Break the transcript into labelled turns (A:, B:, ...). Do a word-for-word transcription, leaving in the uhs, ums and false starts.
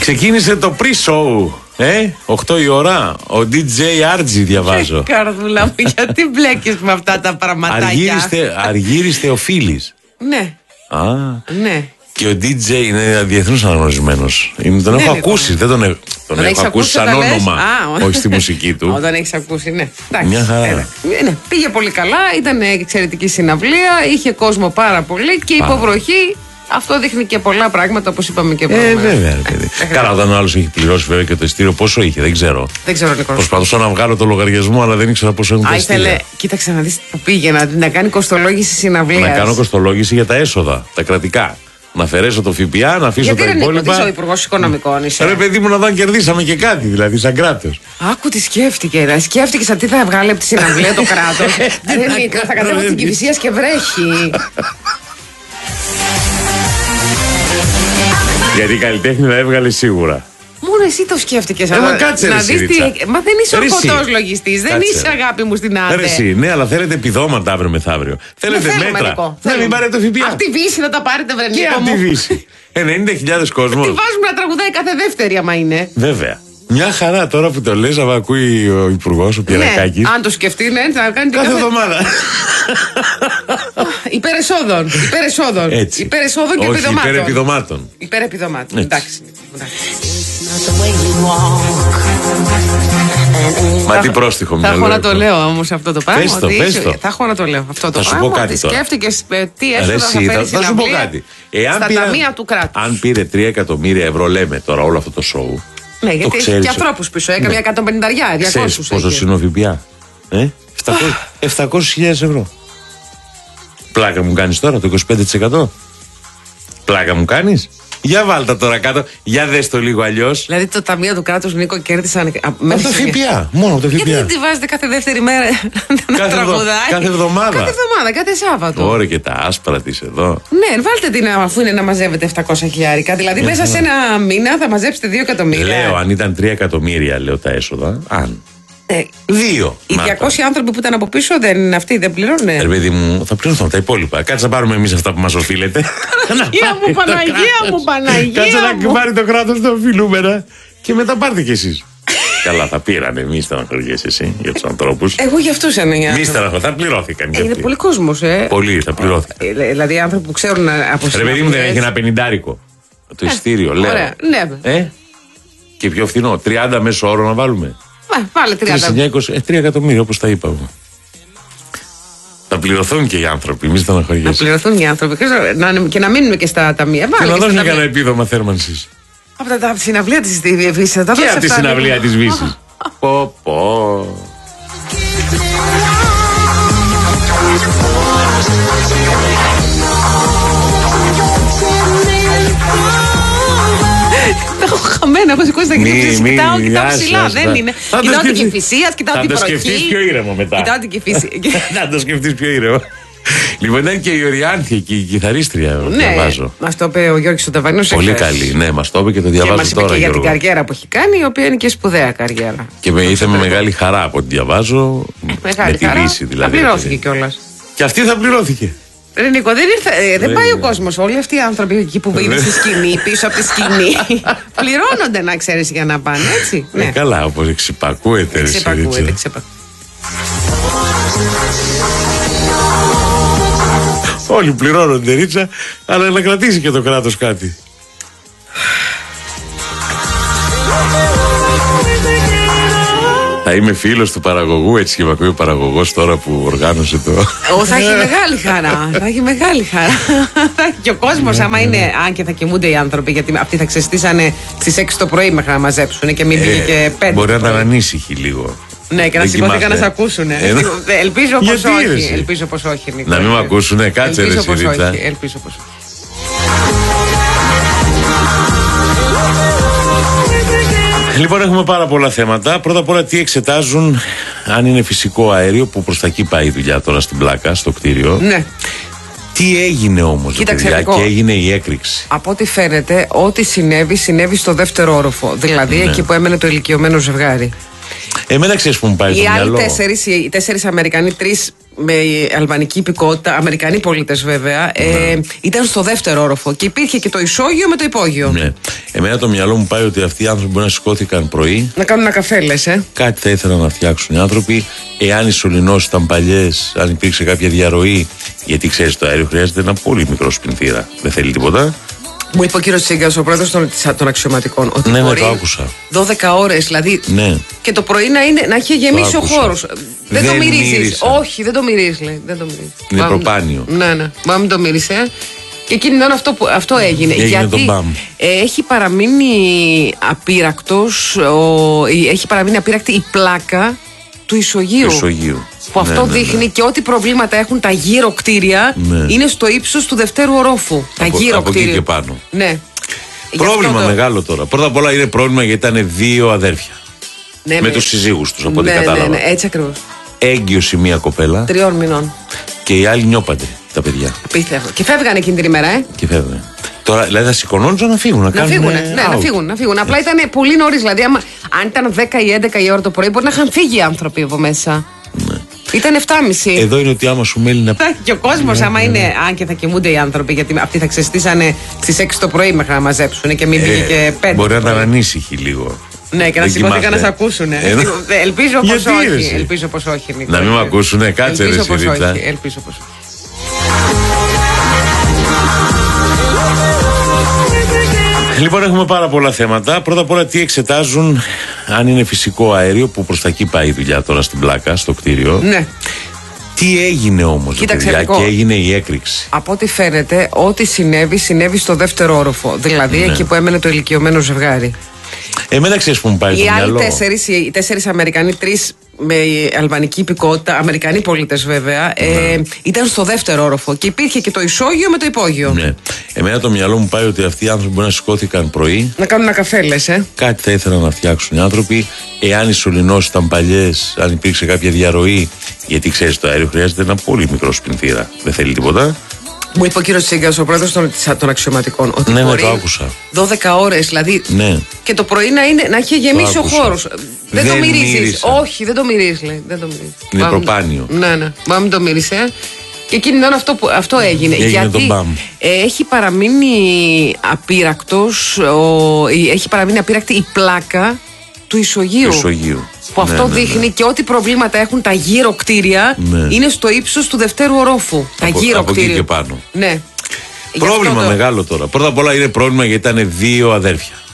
A: Ξεκίνησε το pre-show. Ε, οκτώ η ώρα. Ο ντι τζέι Άρτζι διαβάζω.
B: Καρδούλα μου, γιατί μπλέκεις με αυτά τα πραγματάκια.
A: Αργύριστε, αργύριστε ο Φίλης.
B: Ναι.
A: Α,
B: ναι.
A: Και ο ντι τζέι είναι διεθνώς αναγνωρισμένος. Τον
B: ναι,
A: έχω
B: ναι,
A: ακούσει, δεν τον, έχω, τον έχω ακούσει σαν όνομα. Α, όχι στη μουσική του.
B: Όταν έχεις ακούσει, ναι.
A: Μια χαρά.
B: Ναι, ναι. Πήγε πολύ καλά, ήταν εξαιρετική συναυλία, είχε κόσμο πάρα πολύ και υποβροχή. Αυτό δείχνει και πολλά πράγματα, όπως είπαμε και πριν.
A: Ε, βέβαια. Ε, Καλά, όταν ο άλλος έχει πληρώσει βέβαια και το ειστήριο, πόσο είχε, δεν ξέρω.
B: Δεν ξέρω, Νικόλα.
A: Προσπαθούσα να βγάλω το λογαριασμό, αλλά δεν ήξερα πόσο έχουν τα ειστήρια.
B: Κοίταξε να δεις που πήγε, να, να κάνει κοστολόγηση συναυλίας.
A: Να κάνω κοστολόγηση για τα έσοδα, τα κρατικά. Να αφαιρέσω το ΦΠΑ, να αφήσω
B: γιατί
A: τα υπόλοιπα.
B: Γιατί δεν Υπουργός Οικονομικών είσαι.
A: Ρε παιδί μου, να δω αν κερδίσαμε και κάτι, δηλαδή, σαν κράτος.
B: Άκου τι σκέφτηκε. Ρε. Σκέφτηκε σαν τι θα βγάλει από τη συναυλία το κράτος. Θα κατέβω στην Κηφισίας και βρέχει.
A: Γιατί η καλλιτέχνη θα έβγαλε σίγουρα.
B: Μόνο εσύ το σκέφτηκες.
A: Ε, μα κάτσε,
B: να
A: ρε,
B: δεις τι... Μα δεν είσαι ορθωτός λογιστής. Δεν
A: κάτσε,
B: είσαι αγάπη μου στην άδε.
A: Ρε, εσύ, ναι, αλλά θέλετε επιδόματα αύριο μεθαύριο. Θέλετε μέτρα. Να μην πάρετε το ΦΠΑ.
B: Αυτή βύση να τα πάρετε, βρε Νίκο μου.
A: Και αυτή βύση. ενενήντα χιλιάδες κόσμος.
B: Τι βάζουμε να τραγουδάει κάθε δεύτερη, άμα είναι.
A: Βέβαια. Μια χαρά τώρα που το λες, αλλά ακούει ο Υπουργός, ο Πιερακάκης.
B: Ναι, αν το σκεφτεί, ναι, θα κάνει
A: κάθε εβδομάδα.
B: Υπερεσόδων. Υπερεσόδων. Υπερεσόδων και επιδομάτων.
A: Υπερεπιδομάτων.
B: Υπερεπιδομάτων. Εντάξει.
A: Μα τι πρόστιχο
B: μυαλό. Θα έχω να το λέω όμως αυτό το πράγμα.
A: Πες το, πες το.
B: Θα έχω να το λέω αυτό το
A: θα
B: πράγμα.
A: Σου πω κάτι τώρα.
B: Σκέφτηκες τι έσοδα θα φέρει
A: θα, θα σου πω κάτι. Εάν
B: στα
A: πήρα,
B: ταμεία του κράτους.
A: Αν πήρε τρία εκατομμύρια ευρώ, λέμε τώρα όλο αυτό το σοου.
B: Ναι, γιατί έχει και ανθρώπους πίσω. Έκανε μια εκατόν πενήντα διακόσια.
A: Ξέρεις πόσο είναι ο ΦΠΑ. Ε? επτακόσιες χιλιάδες ευρώ. Πλάκα μου κάνεις τώρα το είκοσι πέντε τοις εκατό. Πλάκα μου κάνεις. Για βάλτα τώρα κάτω, για δες το λίγο αλλιώς.
B: Δηλαδή το ταμείο του κράτους, Νίκο, κέρδισαν.
A: Από το ΦΠΑ, μόνο από το ΦΠΑ.
B: Γιατί δεν τη βάζετε κάθε δεύτερη μέρα να τραγουδάει.
A: Κάθε εβδομάδα.
B: Κάθε εβδομάδα, κάθε Σάββατο.
A: Ωραία και τα άσπρα της εδώ.
B: Ναι, βάλτε την αφού είναι να μαζεύετε επτακόσια χιλιάρικα. Δηλαδή μέσα σε ένα μήνα θα μαζέψετε δύο εκατομμύρια.
A: Λέω, αν ήταν τρία εκατομμύρια, λέω τα έσοδα. Αν.
B: Ε,
A: Δύο.
B: Οι διακόσιοι άνθρωποι που ήταν από πίσω δεν είναι αυτοί, δεν πληρώνουν.
A: Ε, παιδί μου, θα πληρωθούν τα υπόλοιπα. Κάτσε να πάρουμε εμείς αυτά που μας οφείλετε.
B: Παναγία μου, Παναγία μου, Παναγία.
A: Κάτσε να πάρει το κράτος τα οφειλούμενα και μετά πάρτε κι εσείς. Καλά, θα πήρανε. Μη στεναχωριέσαι εσύ για τους ανθρώπους.
B: Εγώ για αυτούς είναι.
A: Μη στεναχωριέσαι, θα πληρώθηκαν.
B: Είναι πολύ κόσμος, ε.
A: Πολύ, θα πληρώθηκαν.
B: Δηλαδή άνθρωποι που ξέρουν από
A: Ρε παιδί μου, δεν έχει ένα πενηντάρικο το ειστήριο, λέω.
B: Ωραία, ναι.
A: Ε, και πιο φθηνό, τριάντα μέσο όρο να βάλουμε.
B: Μα, βάλε τριάντα.
A: τρία εκατομμύρια, όπως τα είπα εγώ. Θα πληρωθούν και οι άνθρωποι, μη στεναχωριέσαι.
B: Να πληρωθούν οι άνθρωποι και να μείνουμε και στα ταμεία.
A: Και να δώσουν κανένα επίδομα θέρμανσης.
B: Από τα συναυλία της Βύσης.
A: Και από τη συναυλία της Βύσης. Πω πω.
B: Έχω χαμένα, έχω σηκώσει τα χέρια. Κοιτάω, κοιτάω ψηλά. Δεν είναι. Κοιτάω την Κηφισίας, κοιτάω την Προχή.
A: Θα το σκεφτείς πιο ήρεμο μετά.
B: Κοιτάω την Κηφισία.
A: Να το σκεφτείς πιο ήρεμο. Λοιπόν, ήταν και η Οριάνθη και η κιθαρίστρια.
B: Ναι,
A: διαβάζω.
B: Μας το είπε ο Γιώργης ο Ταβανός.
A: Πολύ καλή, ναι, μας το είπε και το διαβάζω
B: και μας είπε
A: τώρα.
B: Και για την καριέρα που έχει κάνει, η οποία είναι και σπουδαία καριέρα.
A: Και με ήρθε με μεγάλη χαρά από ό,τι διαβάζω.
B: Μεγάλη
A: με τη
B: χαρά.
A: Δύση δηλαδή.
B: Θα πληρώθηκε κιόλας.
A: Και αυτή θα πληρώθηκε.
B: Ρε Νίκο, δεν, ήρθε, ε, δεν πάει ο κόσμος. Όλοι αυτοί οι άνθρωποι εκεί που είναι στη σκηνή, πίσω από τη σκηνή, πληρώνονται να ξέρεις για να πάνε, έτσι.
A: Ε, ναι. Καλά, όπως εξυπακούεται.
B: Εξυπακούεται, εξυπακούεται.
A: Όλοι πληρώνονται, Ρίτσα, αλλά να κρατήσει και το κράτος κάτι. Θα είμαι φίλος του παραγωγού, έτσι και με ακούει ο παραγωγός τώρα που οργάνωσε το.
B: Ω, θα έχει μεγάλη χαρά. Θα έχει μεγάλη χαρά. Και ο κόσμος, άμα είναι. Αν και θα κοιμούνται οι άνθρωποι, γιατί αυτοί θα ξεστήσανε στις έξι το πρωί μέχρι να μαζέψουν και μην πήγε και πέντε.
A: Μπορεί να ήταν ανήσυχοι λίγο.
B: Ναι, και να σηκώθηκαν να σε ακούσουν. Ελπίζω πως όχι. Ελπίζω πως όχι, Νίκο.
A: Να μην με ακούσουνε, κάτσε ρε Σιρίτσα.
B: Ελπίζω πως όχι.
A: Λοιπόν, έχουμε πάρα πολλά θέματα. Πρώτα απ' όλα, τι εξετάζουν, αν είναι φυσικό αέριο, που προς τα εκεί πάει η δουλειά τώρα στην πλάκα, στο κτίριο.
B: Ναι.
A: Τι έγινε όμως, παιδιά, και έγινε η έκρηξη.
B: Από ό,τι φαίνεται, ό,τι συνέβη, συνέβη στο δεύτερο όροφο. Δηλαδή, ναι. εκεί που έμενε το ηλικιωμένο ζευγάρι.
A: Εμένα ξέρεις που μου πάει το μυαλό.
B: Οι άλλοι τέσσερις, οι τέσσερις Αμερικανοί, τρεις με αλβανική υπηκότητα, Αμερικανοί πολίτες βέβαια, ναι. ε, ήταν στο δεύτερο όροφο και υπήρχε και το ισόγειο με το υπόγειο.
A: Ναι. Εμένα το μυαλό μου πάει ότι αυτοί οι άνθρωποι μπορεί να σηκώθηκαν πρωί.
B: Να κάνουν ένα καφέ, λες, ε.
A: Κάτι θα ήθελαν να φτιάξουν οι άνθρωποι. Εάν οι σωληνώσεις ήταν παλιές, αν υπήρξε κάποια διαρροή. Γιατί ξέρεις, το αέριο χρειάζεται ένα πολύ μικρό σπινθήρα. Δεν θέλει τίποτα.
B: Μου είπε ο κύριος Τσίγκας, ο πρόεδρος των, των αξιωματικών, ότι
A: ναι,
B: μπορεί
A: ναι, το άκουσα.
B: δώδεκα ώρες, δηλαδή.
A: Ναι.
B: Και το πρωί να, είναι, να έχει γεμίσει ο χώρος. Δεν, δεν το μυρίζεις. Όχι, δεν το μυρίζεις, λέει. Δεν το μυρίζεις.
A: Είναι Μά, προπάνιο.
B: Ναι, ναι. Μα μην το μύρισε. Και εκείνη είναι αυτό που αυτό έγινε.
A: έγινε
B: γιατί έχει παραμείνει απείρακτος, ο, έχει παραμείνει απείρακτη η πλάκα του Ισογείου.
A: Ισογείου.
B: Που
A: ναι,
B: αυτό
A: ναι,
B: δείχνει
A: ναι.
B: και ό,τι προβλήματα έχουν τα γύρω κτίρια ναι. είναι στο ύψος του δευτέρου ορόφου. Τα
A: από,
B: γύρω
A: από
B: κτίρια.
A: εκεί και πάνω.
B: Ναι.
A: Πρόβλημα
B: το...
A: μεγάλο τώρα. Πρώτα απ' όλα είναι πρόβλημα γιατί ήταν δύο αδέρφια. Ναι, με, με τους συζύγους τους, από ό,τι
B: ναι,
A: κατάλαβα.
B: Ναι, ναι, έτσι ακριβώς.
A: Έγκυος η μία κοπέλα.
B: Τριών μηνών.
A: Και οι άλλοι νιώπαντροι, τα παιδιά.
B: Απίστευτο. Και φεύγανε εκείνη την ημέρα, ε.
A: Και φεύγανε. Τώρα δηλαδή θα σηκωνόντουσαν να φύγουν. Να,
B: να φύγουν. Ναι, να φύγουν, να φύγουν. Απλά ήταν πολύ νωρίς. Δηλαδή, άμα, αν ήταν δέκα ή έντεκα η ώρα το πρωί, μπορεί να είχαν φύγει οι άνθρωποι από μέσα.
A: Ναι.
B: Ήταν εφτά και μισή.
A: Εδώ είναι ότι άμα σου μέλει να.
B: Και ο κόσμος, άμα είναι. Αν και θα κοιμούνται οι άνθρωποι, γιατί αυτοί θα ξεστήσανε στις έξι το πρωί μέχρι να μαζέψουν και μην πήγε και πέντε.
A: Μπορεί να ήταν ανήσυχοι λίγο.
B: Ναι, και να σηκώθηκαν να σε ακούσουν. Ελπίζω πως όχι. Ελπίζω πως όχι.
A: Να μην με ακούσουν, κάτσε ρε Σιρίτσα.
B: Ελπίζω πως όχι.
A: Λοιπόν, έχουμε πάρα πολλά θέματα. Πρώτα απ' όλα, τι εξετάζουν, αν είναι φυσικό αέριο, που προς τα εκεί πάει η δουλειά τώρα στην πλάκα, στο κτίριο.
B: Ναι.
A: Τι έγινε όμως, παιδιά, και έγινε η έκρηξη.
B: Από ό,τι φαίνεται, ό,τι συνέβη, συνέβη στο δεύτερο όροφο. Δηλαδή, ναι. εκεί που έμενε το ηλικιωμένο ζευγάρι.
A: Εμένα ξέρεις που μου πάει
B: οι
A: το μυαλό.
B: Οι άλλοι τέσσερις, οι τέσσερις Αμερικανοί, τρεις με αλβανική υπηκότητα, Αμερικανοί πολίτες βέβαια, ναι. ε, ήταν στο δεύτερο όροφο και υπήρχε και το ισόγειο με το υπόγειο.
A: Ναι. Εμένα το μυαλό μου πάει ότι αυτοί οι άνθρωποι μπορεί να σηκώθηκαν πρωί.
B: Να κάνουν ένα καφέ, λες, ε.
A: Κάτι θα ήθελαν να φτιάξουν οι άνθρωποι. Εάν οι σωληνώσεις ήταν παλιές, αν υπήρξε κάποια διαρροή. Γιατί ξέρεις, το αέριο χρειάζεται ένα πολύ μικρό σπινθήρα. Δεν θέλει τίποτα.
B: Μου είπε ο κύριος Τσίγκας, ο πρόεδρος των, των αξιωματικών, ότι
A: ναι,
B: μπορεί
A: ναι, το άκουσα.
B: δώδεκα ώρες, δηλαδή.
A: Ναι.
B: Και το πρωί να, είναι, να έχει γεμίσει ο χώρος. Δεν, δεν το μυρίζεις. Όχι, δεν το μυρίζεις, λέει. Δεν το μυρίζεις.
A: Είναι Μά, προπάνιο.
B: Ναι, ναι. Μα μην το μύρισε. Και εκείνη είναι αυτό που αυτό έγινε.
A: έγινε
B: γιατί έχει παραμείνει απείρακτος, ο, έχει παραμείνει απείρακτη η πλάκα του Ισογείου.
A: Ισογείου.
B: Που
A: ναι,
B: αυτό
A: ναι,
B: δείχνει
A: ναι.
B: και ό,τι προβλήματα έχουν τα γύρω κτίρια ναι. είναι στο ύψος του δευτέρου ορόφου. Τα
A: από,
B: γύρω
A: από
B: κτίρια.
A: εκεί και πάνω.
B: Ναι.
A: Πρόβλημα το... μεγάλο τώρα. Πρώτα απ' όλα είναι πρόβλημα γιατί ήταν δύο αδέρφια.